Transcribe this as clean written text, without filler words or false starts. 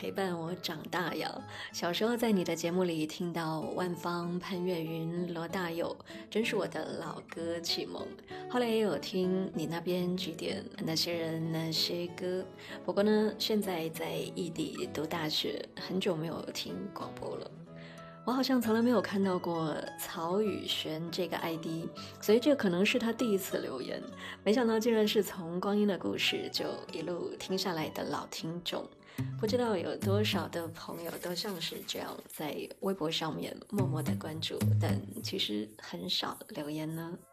陪伴我长大呀。小时候在你的节目里听到万芳、潘越云、罗大佑，真是我的老歌启蒙。后来也有听你那边几点那些人那些歌，不过呢，现在在异地读大学，很久没有听广播了。我好像从来没有看到过曹宇璇这个 ID， 所以这可能是他第一次留言。没想到竟然是从光阴的故事就一路听下来的老听众。不知道有多少的朋友都像是这样在微博上面默默的关注，但其实很少留言呢。